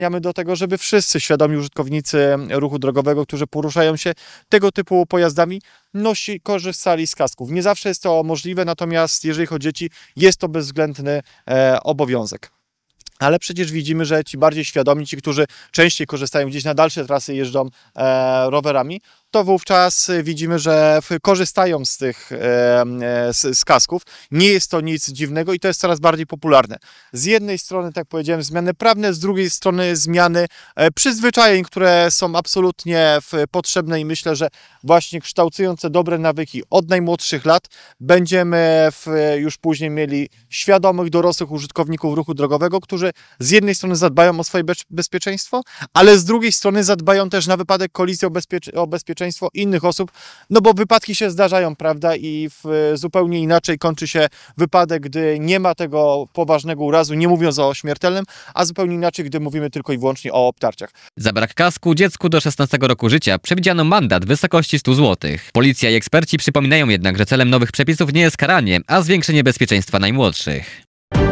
do tego, żeby wszyscy świadomi użytkownicy ruchu drogowego, którzy poruszają się tego typu pojazdami, korzystali z kasków. Nie zawsze jest to możliwe, natomiast jeżeli chodzi o dzieci, jest to bezwzględny obowiązek. Ale przecież widzimy, że ci bardziej świadomi, ci, którzy częściej korzystają gdzieś na dalsze trasy, jeżdżą rowerami, to wówczas widzimy, że korzystają z tych z kasków. Nie jest to nic dziwnego i to jest coraz bardziej popularne. Z jednej strony, tak powiedziałem, zmiany prawne, z drugiej strony zmiany przyzwyczajeń, które są absolutnie potrzebne i myślę, że właśnie kształtujące dobre nawyki od najmłodszych lat będziemy już później mieli świadomych, dorosłych użytkowników ruchu drogowego, którzy z jednej strony zadbają o swoje bezpieczeństwo, ale z drugiej strony zadbają też na wypadek kolizji o bezpieczeństwo innych osób, no bo wypadki się zdarzają, prawda, i zupełnie inaczej kończy się wypadek, gdy nie ma tego poważnego urazu, nie mówiąc o śmiertelnym, a zupełnie inaczej, gdy mówimy tylko i wyłącznie o obtarciach. Za brak kasku dziecku do 16 roku życia przewidziano mandat w wysokości 100 zł. Policja i eksperci przypominają jednak, że celem nowych przepisów nie jest karanie, a zwiększenie bezpieczeństwa najmłodszych.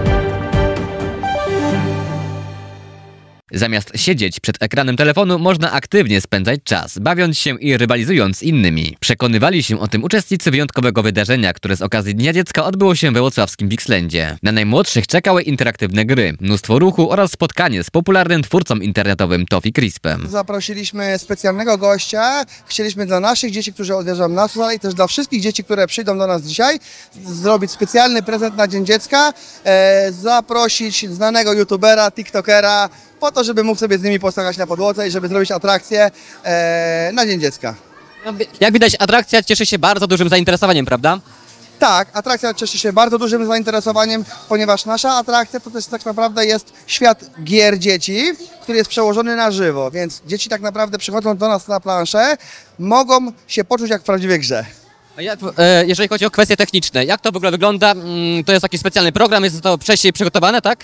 Zamiast siedzieć przed ekranem telefonu, można aktywnie spędzać czas, bawiąc się i rywalizując z innymi. Przekonywali się o tym uczestnicy wyjątkowego wydarzenia, które z okazji Dnia Dziecka odbyło się we wrocławskim Bixlandzie. Na najmłodszych czekały interaktywne gry, mnóstwo ruchu oraz spotkanie z popularnym twórcą internetowym Tofi Crispem. Zaprosiliśmy specjalnego gościa. Chcieliśmy dla naszych dzieci, którzy odwiedzą nas, ale i też dla wszystkich dzieci, które przyjdą do nas dzisiaj, zrobić specjalny prezent na Dzień Dziecka, zaprosić znanego youtubera, tiktokera, po to, żeby mógł sobie z nimi poskakać na podłodze i żeby zrobić atrakcję na Dzień Dziecka. Jak widać, atrakcja cieszy się bardzo dużym zainteresowaniem, prawda? Tak, atrakcja cieszy się bardzo dużym zainteresowaniem, ponieważ nasza atrakcja to też tak naprawdę jest świat gier dzieci, który jest przełożony na żywo, więc dzieci tak naprawdę przychodząc do nas na planszę, mogą się poczuć jak w prawdziwej grze. Jeżeli chodzi o kwestie techniczne, jak to w ogóle wygląda? To jest jakiś specjalny program, jest to wcześniej przygotowane, tak?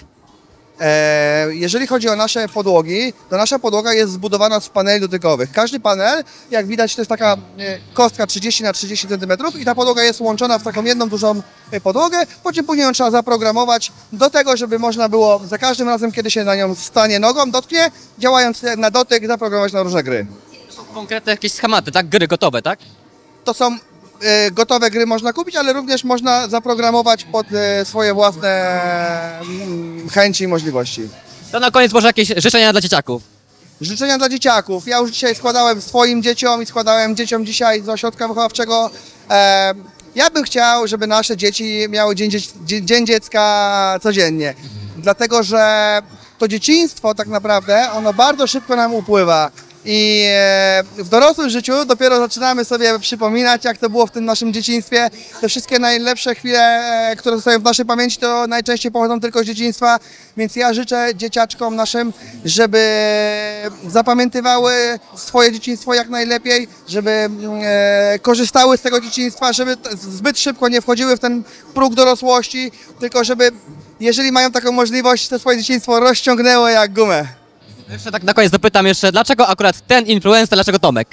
Jeżeli chodzi o nasze podłogi, to nasza podłoga jest zbudowana z paneli dotykowych. Każdy panel, jak widać, to jest taka kostka 30 na 30 cm i ta podłoga jest łączona w taką jedną dużą podłogę, po czym później ją trzeba zaprogramować do tego, żeby można było za każdym razem, kiedy się na nią stanie nogą, dotknie, działając na dotyk, zaprogramować na różne gry. To są konkretne jakieś schematy, tak? Gry gotowe, tak? To są gotowe gry można kupić, ale również można zaprogramować pod swoje własne chęci i możliwości. To na koniec może jakieś życzenia dla dzieciaków. Życzenia dla dzieciaków. Ja już dzisiaj składałem swoim dzieciom i składałem dzieciom dzisiaj z ośrodka wychowawczego. Ja bym chciał, żeby nasze dzieci miały Dzień Dziecka codziennie. Dlatego, że to dzieciństwo tak naprawdę, ono bardzo szybko nam upływa. I w dorosłym życiu dopiero zaczynamy sobie przypominać, jak to było w tym naszym dzieciństwie. Te wszystkie najlepsze chwile, które zostają w naszej pamięci, to najczęściej pochodzą tylko z dzieciństwa. Więc ja życzę dzieciaczkom naszym, żeby zapamiętywały swoje dzieciństwo jak najlepiej, żeby korzystały z tego dzieciństwa, żeby zbyt szybko nie wchodziły w ten próg dorosłości, tylko żeby, jeżeli mają taką możliwość, to swoje dzieciństwo rozciągnęło jak gumę. Jeszcze tak na koniec dopytam jeszcze, dlaczego akurat ten influencer, dlaczego Tomek?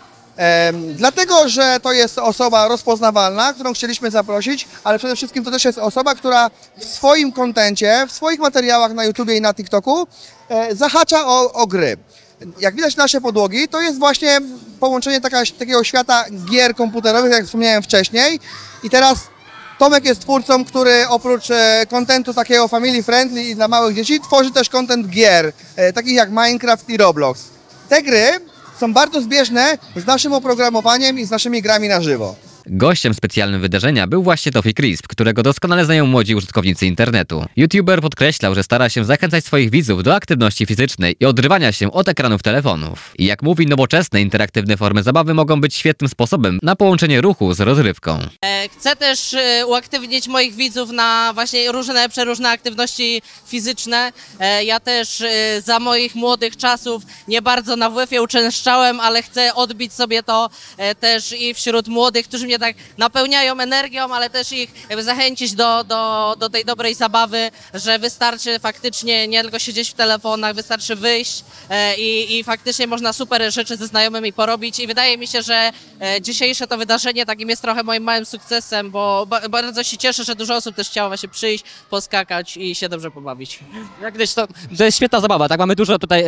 Dlatego, że to jest osoba rozpoznawalna, którą chcieliśmy zaprosić, ale przede wszystkim to też jest osoba, która w swoim kontencie, w swoich materiałach na YouTubie i na TikToku zahacza o gry. Jak widać nasze podłogi, to jest właśnie połączenie takiego świata gier komputerowych, jak wspomniałem wcześniej. I teraz Tomek jest twórcą, który oprócz kontentu takiego family friendly i dla małych dzieci, tworzy też content gier, takich jak Minecraft i Roblox. Te gry są bardzo zbieżne z naszym oprogramowaniem i z naszymi grami na żywo. Gościem specjalnym wydarzenia był właśnie Tofi Crisp, którego doskonale znają młodzi użytkownicy internetu. YouTuber podkreślał, że stara się zachęcać swoich widzów do aktywności fizycznej i odrywania się od ekranów telefonów. I jak mówi, nowoczesne, interaktywne formy zabawy mogą być świetnym sposobem na połączenie ruchu z rozrywką. Chcę też uaktywnić moich widzów na właśnie przeróżne aktywności fizyczne. Ja też za moich młodych czasów nie bardzo na WF-ie uczęszczałem, ale chcę odbić sobie to też i wśród młodych, którzy mnie jednak napełniają energią, ale też ich jakby zachęcić do tej dobrej zabawy, że wystarczy faktycznie nie tylko siedzieć w telefonach, wystarczy wyjść i faktycznie można super rzeczy ze znajomymi porobić i wydaje mi się, że dzisiejsze to wydarzenie takim jest trochę moim małym sukcesem, bo bardzo się cieszę, że dużo osób też chciało właśnie przyjść, poskakać i się dobrze pobawić. Jak gdzieś to jest świetna zabawa, tak? Mamy dużo tutaj